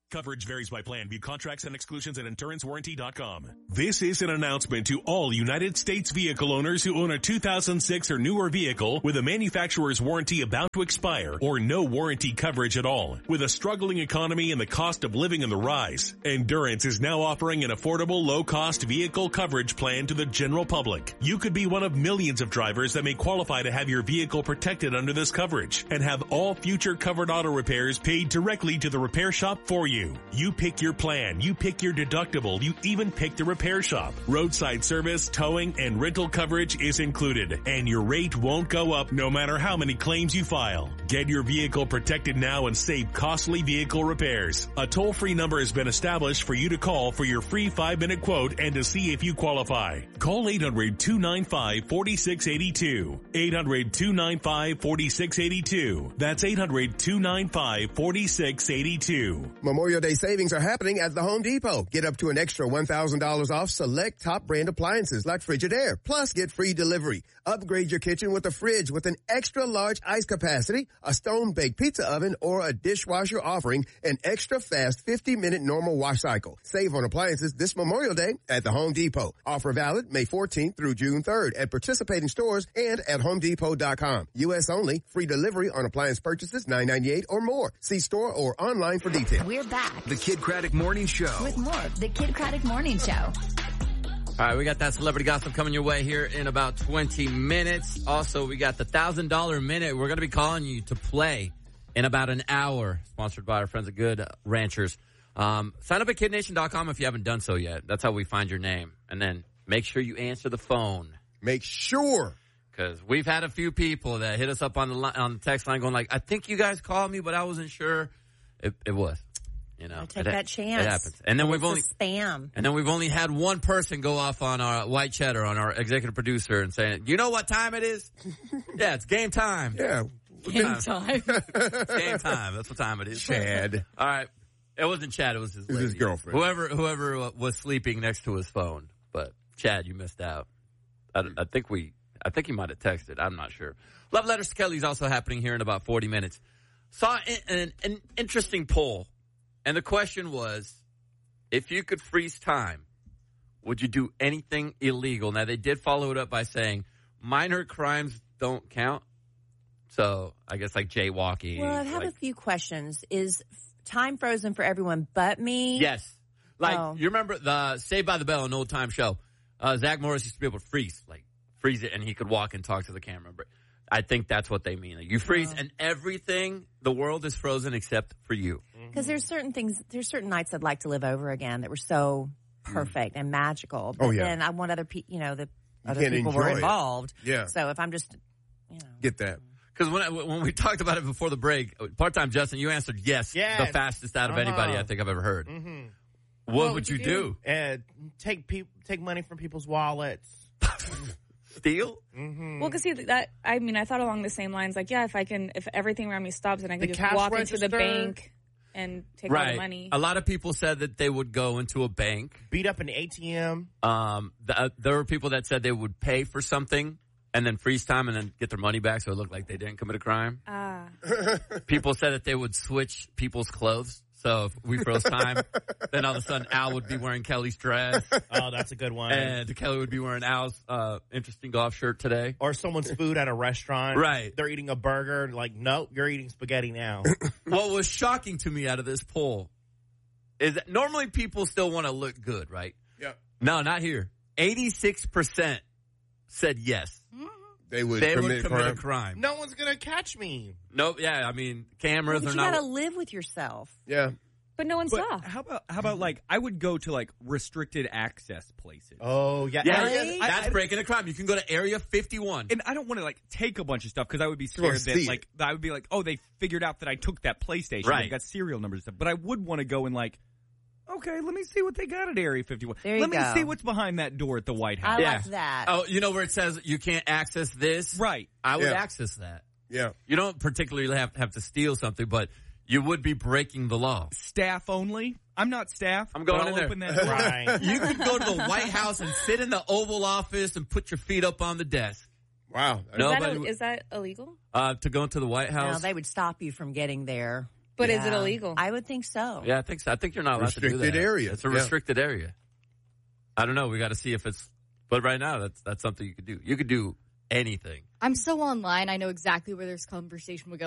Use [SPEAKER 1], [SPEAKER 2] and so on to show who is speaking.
[SPEAKER 1] Coverage varies by plan. View contracts and exclusions at InsuranceWarranty.com. This is an announcement to all United States vehicle owners who own a 2006 or newer vehicle with a manufacturer's warranty about to expire or no warranty coverage at all. With a struggling economy and the cost of living on the rise, Endurance is now offering an affordable, low-cost vehicle coverage plan to the general public. You could be one of millions of drivers that may qualify to have your vehicle protected under this coverage and have all future covered auto repairs paid directly to the repair shop for you. You pick your plan, you pick your deductible, you even pick the repair shop. Roadside service, towing, and rental coverage is included, and your rate won't go up no matter how many claims you file. Get your vehicle protected now and save costly vehicle repairs. A toll-free number has been established for you to call for your free 5-minute quote and to see if you qualify. Call 800-295-4682. 800-295-4682. That's 800-295-4682.
[SPEAKER 2] Memorial Day savings are happening at the Home Depot. Get up to an extra $1,000 off select top brand appliances like Frigidaire. Plus, get free delivery. Upgrade your kitchen with a fridge with an extra large ice capacity, a stone-baked pizza oven, or a dishwasher offering an extra fast 50-minute normal wash cycle. Save on appliances this Memorial Day at the Home Depot. Offer valid May 14th through June 3rd at participating stores and at HomeDepot.com. U.S. only. Free delivery on appliance purchases $9.98 or more. See store or online for details.
[SPEAKER 3] We're back.
[SPEAKER 4] The Kid Craddock Morning Show.
[SPEAKER 3] With more. The Kid Craddock Morning Show.
[SPEAKER 5] All right, we got that celebrity gossip coming your way here in about 20 minutes. Also, we got the $1,000 minute. We're going to be calling you to play in about an hour. Sponsored by our friends at Good Ranchers. Sign up at KidNation.com if you haven't done so yet. That's how we find your name. And then make sure you answer the phone.
[SPEAKER 2] Make sure.
[SPEAKER 5] Because we've had a few people that hit us up on the text line going like, I think you guys called me, but I wasn't sure. It was. You know,
[SPEAKER 6] I take that chance.
[SPEAKER 5] It happens. And then we've only
[SPEAKER 6] spam.
[SPEAKER 5] And then we've only had one person go off on our White Cheddar, on our executive producer, and saying, "You know what time it is? Yeah, it's game time.
[SPEAKER 2] Yeah,
[SPEAKER 6] game time.
[SPEAKER 5] It's game time. That's what time it is."
[SPEAKER 2] Chad.
[SPEAKER 5] All right, it wasn't Chad. It was his lady.
[SPEAKER 2] His girlfriend.
[SPEAKER 5] Whoever was sleeping next to his phone. But Chad, you missed out. I think he might have texted. I'm not sure. Love Letters to Kelly's also happening here in about 40 minutes. Saw an interesting poll. And the question was, if you could freeze time, would you do anything illegal? Now, they did follow it up by saying minor crimes don't count. So I guess like jaywalking.
[SPEAKER 6] Well, I have a few questions. Is time frozen for everyone but me?
[SPEAKER 5] Yes. You remember the Saved by the Bell, an old time show. Zach Morris used to be able to freeze it, and he could walk and talk to the camera. But I think that's what they mean. Like, you freeze and everything, the world is frozen except for you.
[SPEAKER 6] Because there's certain nights I'd like to live over again that were so perfect and magical. But then I want other people, the other people were involved.
[SPEAKER 2] Yeah.
[SPEAKER 6] So if I'm just,
[SPEAKER 2] Get that.
[SPEAKER 5] Because when we talked about it before the break, part-time Justin, you answered yes. The fastest out of anybody I think I've ever heard.
[SPEAKER 7] Mm-hmm.
[SPEAKER 5] What would you do?
[SPEAKER 7] Take money from people's wallets.
[SPEAKER 5] Steal?
[SPEAKER 7] Mm-hmm.
[SPEAKER 8] Well, because I thought along the same lines, like, if everything around me stops, and I can just walk into the bank and take all the money.
[SPEAKER 5] A lot of people said that they would go into a bank.
[SPEAKER 7] Beat up an ATM.
[SPEAKER 5] There were people that said they would pay for something and then freeze time and then get their money back so it looked like they didn't commit a crime. People said that they would switch people's clothes. So if we froze time, then all of a sudden Al would be wearing Kelly's dress.
[SPEAKER 7] Oh, that's a good one.
[SPEAKER 5] And Kelly would be wearing Al's interesting golf shirt today.
[SPEAKER 7] Or someone's food at a restaurant.
[SPEAKER 5] Right.
[SPEAKER 7] They're eating a burger. Like, nope, you're eating spaghetti now.
[SPEAKER 5] What was shocking to me out of this poll is that normally people still want to look good, right?
[SPEAKER 2] Yeah.
[SPEAKER 5] No, not here. 86% said yes.
[SPEAKER 2] They would
[SPEAKER 5] commit a crime.
[SPEAKER 7] No one's going to catch me.
[SPEAKER 5] Nope. Yeah. I mean, cameras are not.
[SPEAKER 6] You got to live with yourself.
[SPEAKER 2] Yeah.
[SPEAKER 8] But no one saw.
[SPEAKER 9] How about like I would go to like restricted access places.
[SPEAKER 7] Oh yeah,
[SPEAKER 5] really? That's breaking a crime. You can go to Area 51,
[SPEAKER 9] and I don't want to like take a bunch of stuff because I would be scared that I would be like, oh, they figured out that I took that PlayStation.
[SPEAKER 5] Right.
[SPEAKER 9] They got serial numbers and stuff. But I would want to go and like, okay, let me see what they got at Area 51. Let me see what's behind that door at the White House.
[SPEAKER 6] I like that.
[SPEAKER 5] Oh, you know where it says you can't access this?
[SPEAKER 9] Right.
[SPEAKER 5] I would access that.
[SPEAKER 2] Yeah.
[SPEAKER 5] You don't particularly have to steal something, but you would be breaking the law.
[SPEAKER 9] Staff only. I'm not staff.
[SPEAKER 5] I'm going
[SPEAKER 9] I'll
[SPEAKER 5] in there.
[SPEAKER 9] open that door.
[SPEAKER 7] Right.
[SPEAKER 5] You could go to the White House and sit in the Oval Office and put your feet up on the desk.
[SPEAKER 2] Wow.
[SPEAKER 8] Is that illegal?
[SPEAKER 5] To go into the White House?
[SPEAKER 6] No, they would stop you from getting there.
[SPEAKER 8] But is it illegal?
[SPEAKER 6] I would think so.
[SPEAKER 5] Yeah, I think so. I think you're not allowed to do that.
[SPEAKER 2] Restricted area.
[SPEAKER 5] It's a restricted area. I don't know. We got to see if it's. But right now, that's something you could do. You could do anything.
[SPEAKER 4] I'm so online. I know exactly where this conversation would go.